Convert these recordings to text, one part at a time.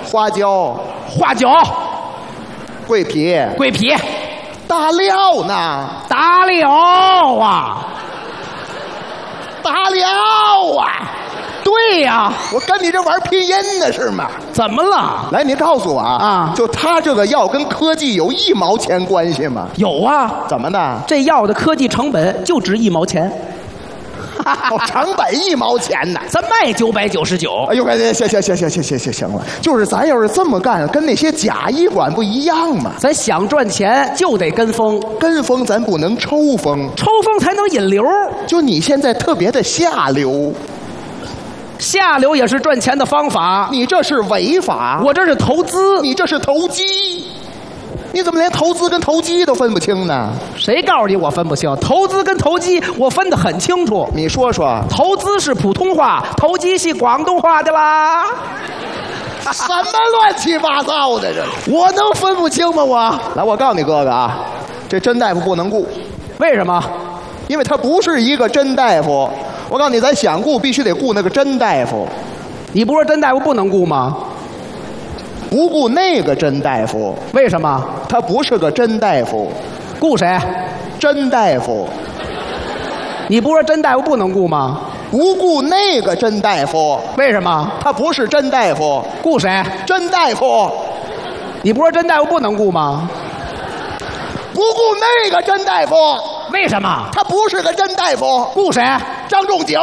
花椒、 花椒、 桂皮、 桂皮、 大料呢？ 大料啊， 大料啊！ 对呀， 我跟你这玩拼音呢是吗？ 怎么了？ 来，你告诉我啊，就他这个药跟科技有1毛钱关系吗？ 有啊。 怎么的？ 这药的科技成本就值1毛钱。 成本1毛钱呢， 咱卖999。 哎呦，行了，就是咱要是这么干，跟那些假医馆不一样吗？ 咱想赚钱就得跟风， 跟风咱不能抽风， 抽风才能引流。 就你现在特别的下流， 下流也是赚钱的方法。 你这是违法， 我这是投资， 你这是投机。你怎么连投资跟投机都分不清呢？ 谁告诉你我分不清？投资跟投机我分得很清楚。 你说说， 投资是普通话，投机是广东话的啦。 什么乱七八糟的这？ 我能分不清吗？我来，我告诉你哥哥啊，这甄大夫不能雇。 为什么？ 因为他不是一个真大夫。我告诉你，咱想雇必须得雇那个真大夫。 你不说真大夫不能雇吗？ 不雇那个真大夫， 为什么？ 他不是个真大夫。 雇谁？ 真大夫。 你不说真大夫不能雇吗？ 不雇那个真大夫。 为什么？ 他不是真大夫。 雇谁？ 真大夫。 你不说真大夫不能雇吗？ 不雇那个真大夫。 为什么？ 他不是个真大夫。 雇谁？ 张仲景。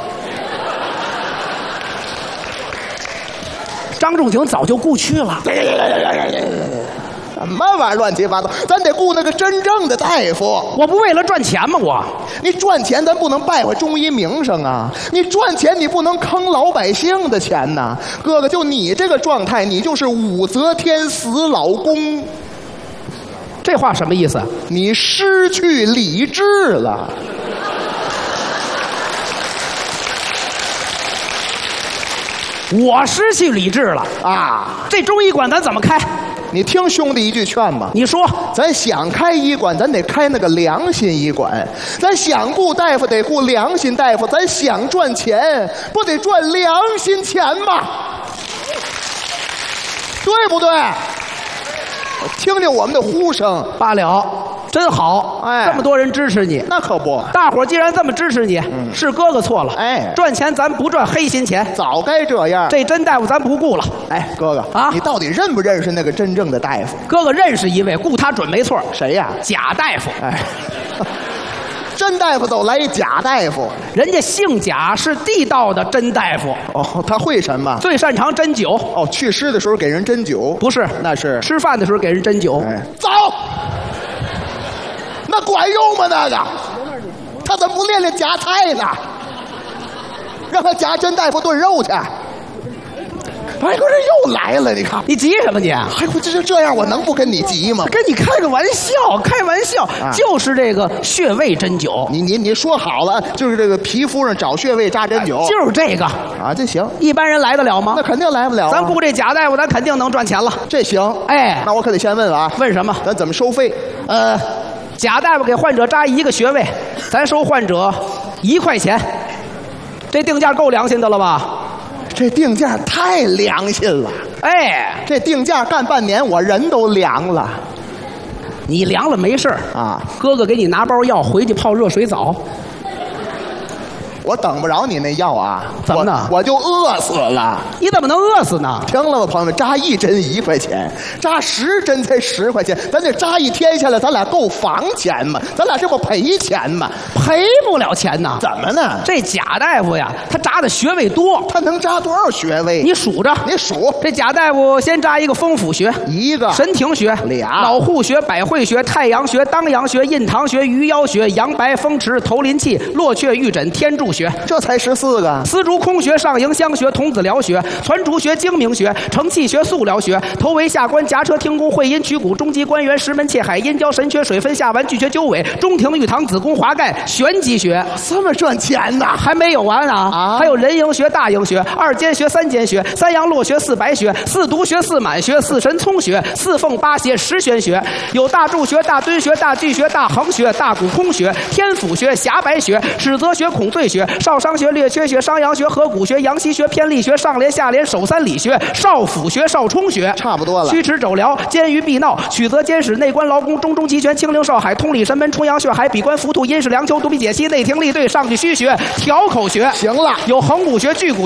张仲景早就雇去了。 什么玩意儿乱七八糟？咱得雇那个真正的大夫。 我不为了赚钱吗？ 你赚钱咱不能败坏中医名声啊！你赚钱你不能坑老百姓的钱呐！哥哥，就你这个状态，你就是武则天死老公。 这话什么意思？ 你失去理智了。 我失去理智了啊！ 这中医馆咱怎么开？ 你听兄弟一句劝吧。 你说， 咱想开医馆，咱得开那个良心医馆。咱想雇大夫，得雇良心大夫。咱想赚钱，不得赚良心钱吗？对不对？听听我们的呼声。 罢了，真好， 哎， 这么多人支持你， 那可不。 大伙儿既然这么支持你，是哥哥错了。 哎， 赚钱咱不赚黑心钱， 早该这样。 这真大夫咱不雇了。 哎，哥哥啊，你到底认不认识那个真正的大夫？ 哥哥认识一位，雇他准没错。 谁呀？ 贾大夫。 哎，真大夫都来一贾大夫， 人家姓贾，是地道的真大夫。 哦，他会什么？ 最擅长针灸。 哦，祛湿的时候给人针灸？ 不是， 那是吃饭的时候给人针灸。 哎，走。那管用吗？那个，他怎么不练练夹菜呢？让他夹真大夫炖肉去。哎，这又来了，你看， 你急什么你？ 哎，我这样，我能不跟你急吗？ 跟你开个玩笑，开玩笑，就是这个穴位针灸。 你说好了，就是这个皮肤上找穴位扎针灸， 就是这个啊，这行。 一般人来得了吗？ 那肯定来不了。 咱雇这贾大夫，咱肯定能赚钱了。 这行， 哎， 那我可得先问问啊， 问什么？ 咱怎么收费？ 贾大夫给患者扎1个穴位，咱收患者1块钱，这定价够良心的了吧？ 这定价太良心了。 哎， 这定价干半年，我人都凉了。 你凉了没事啊， 哥哥给你拿包药，回去泡热水澡。 我等不着你那药啊！ 怎么呢？ 我就饿死了。 你怎么能饿死呢？ 听了吧，朋友们，扎1针1块钱，扎10针才10块钱，咱这扎1天下来，咱俩够房钱吗？咱俩这不赔钱吗？ 赔不了钱呐！ 怎么呢？ 这贾大夫呀，他扎的穴位多， 他能扎多少穴位？ 你数着， 你数。 这贾大夫先扎1个风府穴 ，1个神庭穴 ，2 老户穴、百会穴、太阳穴、当阳穴、印堂穴、鱼腰穴、阳白风池、头林气、络雀玉枕、天柱穴。 这才14个。 丝竹空穴、上迎香穴、童子髎穴、攒竹穴、睛明穴、承气穴、素髎穴、头围下关、夹车听宫、会阴曲骨、中极关元、石门切海、阴交神阙、水分下丸、巨穴鸠尾、中庭玉堂、子宫华盖、玄极穴。 这么赚钱呢？ 还没有完啊！还有人迎穴、大迎穴、2间穴、3间穴、3阳络穴、4白穴、4毒穴、4满穴、4神聪穴、4凤8穴、10玄穴，有大柱穴、大敦穴、大巨穴、大横穴、大骨空穴、天府穴、狭白穴、始泽穴、孔最穴、 少商学、略缺学、商阳学、合谷学、阳溪学、偏力学、上联、下联、手三理学、少府学、少冲学， 差不多了。 虚池肘髎、监于必闹、曲泽监史、内关劳宫、中中集权、清陵少海、通理神门、冲阳血海、比关浮屠、阴氏梁丘、独臂解析、内廷立对、上句虚学、调口学。 行了， 有横骨学、巨骨